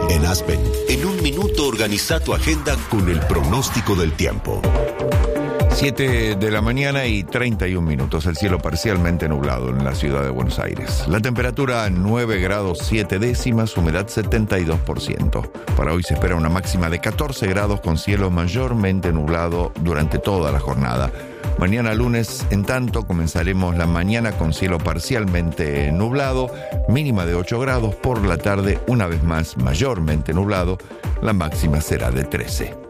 En Aspen, en un minuto organiza tu agenda con el pronóstico del tiempo. 7 de la mañana y 31 minutos. El cielo parcialmente nublado en la ciudad de Buenos Aires. La temperatura 9 grados 7 décimas, humedad 72%. Para hoy se espera una máxima de 14 grados con cielo mayormente nublado durante toda la jornada. Mañana lunes, en tanto, comenzaremos la mañana con cielo parcialmente nublado, mínima de 8 grados. Por la tarde, una vez más, mayormente nublado. La máxima será de 13.